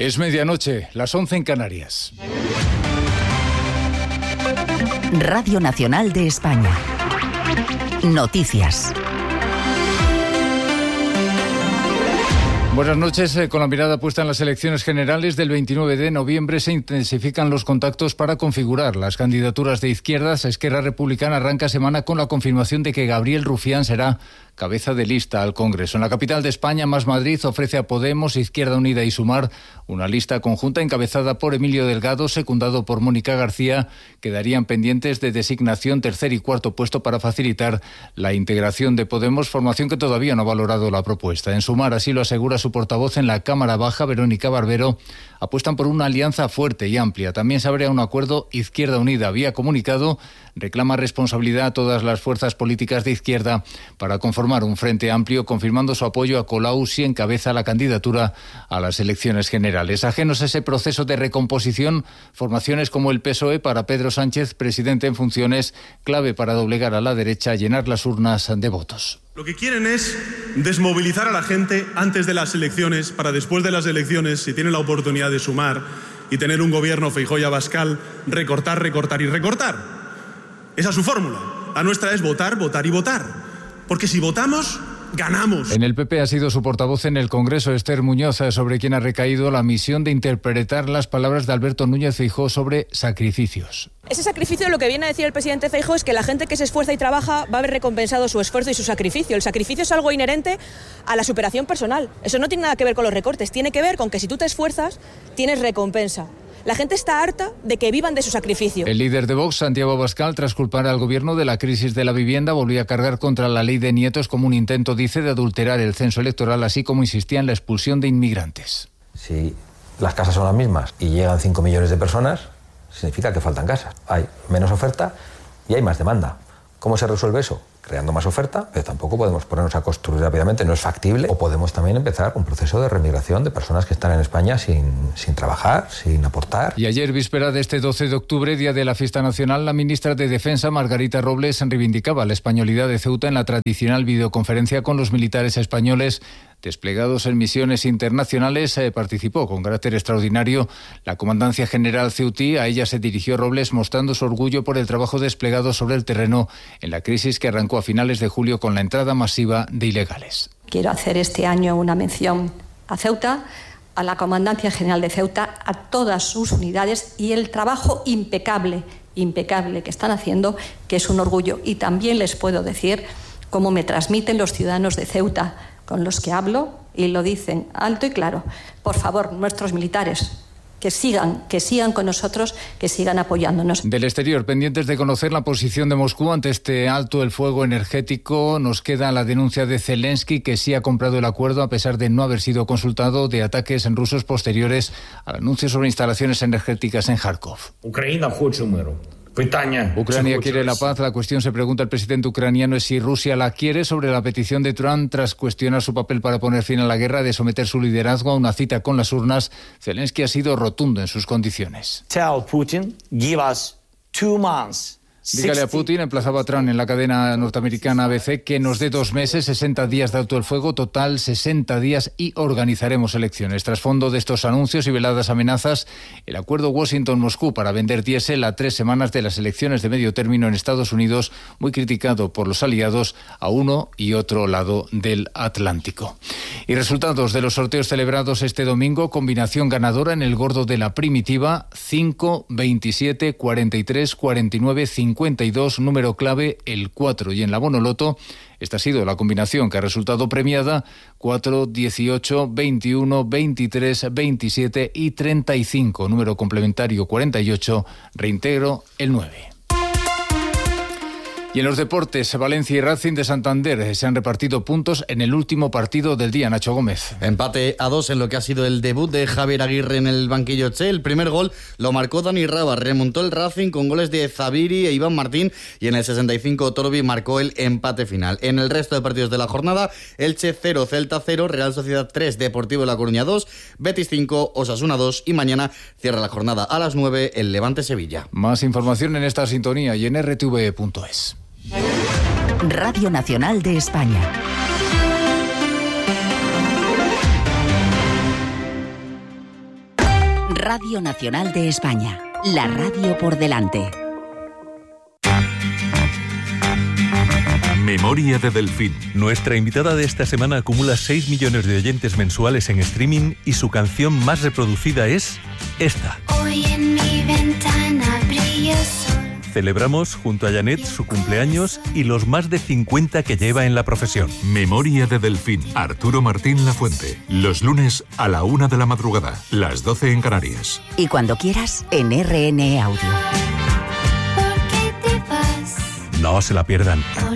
Es medianoche, las 11 en Canarias. Radio Nacional de España. Noticias. Buenas noches. Con la mirada puesta en las elecciones generales del 29 de noviembre se intensifican los contactos para configurar las candidaturas de izquierdas. Esquerra Republicana arranca semana con la confirmación de que Gabriel Rufián será cabeza de lista al Congreso. En la capital de España, Más Madrid ofrece a Podemos, Izquierda Unida y Sumar una lista conjunta encabezada por Emilio Delgado, secundado por Mónica García. Quedarían pendientes de designación tercer y cuarto puesto para facilitar la integración de Podemos, formación que todavía no ha valorado la propuesta. En Sumar, así lo asegura su portavoz en la Cámara Baja, Verónica Barbero, apuestan por una alianza fuerte y amplia. También se abre a un acuerdo Izquierda Unida. Vía comunicado, reclama responsabilidad a todas las fuerzas políticas de izquierda para conformar un frente amplio, confirmando su apoyo a Colau si encabeza la candidatura a las elecciones generales. Ajenos a ese proceso de recomposición, formaciones como el PSOE para Pedro Sánchez, presidente en funciones, clave para doblegar a la derecha, llenar las urnas de votos. Lo que quieren es desmovilizar a la gente antes de las elecciones, para después de las elecciones, si tienen la oportunidad de sumar y tener un gobierno Feijóo y Abascal, recortar, recortar y recortar. Esa es su fórmula. La nuestra es votar, votar y votar. Porque si votamos, ganamos. En el PP ha sido su portavoz en el Congreso, Esther Muñoz, sobre quien ha recaído la misión de interpretar las palabras de Alberto Núñez Feijóo sobre sacrificios. Ese sacrificio, lo que viene a decir el presidente Feijóo es que la gente que se esfuerza y trabaja va a ver recompensado su esfuerzo y su sacrificio. El sacrificio es algo inherente a la superación personal. Eso no tiene nada que ver con los recortes, tiene que ver con que si tú te esfuerzas, tienes recompensa. La gente está harta de que vivan de su sacrificio. El líder de Vox, Santiago Abascal, tras culpar al gobierno de la crisis de la vivienda, volvió a cargar contra la ley de nietos como un intento, dice, de adulterar el censo electoral, así como insistía en la expulsión de inmigrantes. Si las casas son las mismas y llegan 5 millones de personas, significa que faltan casas. Hay menos oferta y hay más demanda. ¿Cómo se resuelve eso? Creando más oferta, pero tampoco podemos ponernos a construir rápidamente, no es factible. O podemos también empezar un proceso de remigración de personas que están en España sin trabajar, sin aportar. Y ayer, víspera de este 12 de octubre, día de la fiesta nacional, la ministra de Defensa, Margarita Robles, reivindicaba la españolidad de Ceuta en la tradicional videoconferencia con los militares españoles desplegados en misiones internacionales. Participó con carácter extraordinario la Comandancia General ceutí. A ella se dirigió Robles mostrando su orgullo por el trabajo desplegado sobre el terreno en la crisis que arrancó a finales de julio con la entrada masiva de ilegales. Quiero hacer este año una mención a Ceuta, a la Comandancia General de Ceuta, a todas sus unidades y el trabajo impecable que están haciendo, que es un orgullo. Y también les puedo decir cómo me transmiten los ciudadanos de Ceuta con los que hablo y lo dicen alto y claro. Por favor, nuestros militares, que sigan con nosotros, que sigan apoyándonos. Del exterior, pendientes de conocer la posición de Moscú ante este alto el fuego energético, nos queda la denuncia de Zelensky, que sí ha comprado el acuerdo a pesar de no haber sido consultado, de ataques en rusos posteriores al anuncio sobre instalaciones energéticas en Kharkov. Ucrania quiere la paz. La cuestión, se pregunta el presidente ucraniano, es si Rusia la quiere. Sobre la petición de Trump, tras cuestionar su papel para poner fin a la guerra, de someter su liderazgo a una cita con las urnas, Zelensky ha sido rotundo en sus condiciones. Tell Putin, give us 2 months. Dígale a Putin, emplazaba a Trump en la cadena norteamericana ABC, que nos dé 2 meses, 60 días de alto el fuego, total 60 días y organizaremos elecciones. Trasfondo de estos anuncios y veladas amenazas, el acuerdo Washington-Moscú para vender diésel a 3 semanas de las elecciones de medio término en Estados Unidos, muy criticado por los aliados a uno y otro lado del Atlántico. Y resultados de los sorteos celebrados este domingo, combinación ganadora en el gordo de la primitiva, 5, 27, 43, 49, 52, número clave el 4, y en la Bonoloto esta ha sido la combinación que ha resultado premiada: 4, 18, 21, 23, 27 y 35, número complementario 48, reintegro el 9. Y en los deportes, Valencia y Racing de Santander se han repartido puntos en el último partido del día. Nacho Gómez. Empate a 2 en lo que ha sido el debut de Javier Aguirre en el banquillo Che. El primer gol lo marcó Dani Raba, remontó el Racing con goles de Zabiri e Iván Martín, y en el 65 Torbi marcó el empate final. En el resto de partidos de la jornada, Elche 0, Celta 0, Real Sociedad 3, Deportivo La Coruña 2, Betis 5, Osasuna 2, y mañana cierra la jornada a las 9 el Levante Sevilla. Más información en esta sintonía y en rtv.es. Radio Nacional de España. Radio Nacional de España. La radio por delante. Memoria de Delfín. Nuestra invitada de esta semana acumula 6 millones de oyentes mensuales en streaming y su canción más reproducida es esta. Hoy en mi ventana brilla el sol. Celebramos junto a Janet su cumpleaños y los más de 50 que lleva en la profesión. Memoria de Delfín. Arturo Martín Lafuente. Los lunes a la 1 de la madrugada, las 12 en Canarias. Y cuando quieras, en RN Audio. ¿Por qué te vas? No se la pierdan.